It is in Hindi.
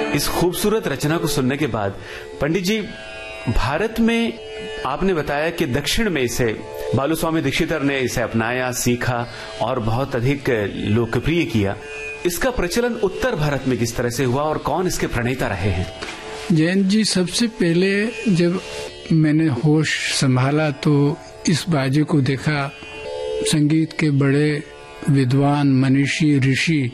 इस खूबसूरत रचना को सुनने के बाद पंडित जी, भारत में आपने बताया कि दक्षिण में इसे बालूस्वामी दीक्षितर ने इसे अपनाया, सीखा और बहुत अधिक लोकप्रिय किया। इसका प्रचलन उत्तर भारत में किस तरह से हुआ और कौन इसके प्रणेता रहे हैं? जयंत जी, सबसे पहले जब मैंने होश संभाला तो इस बाजे को देखा। संगीत के बड़े विद्वान, मनीषी, ऋषि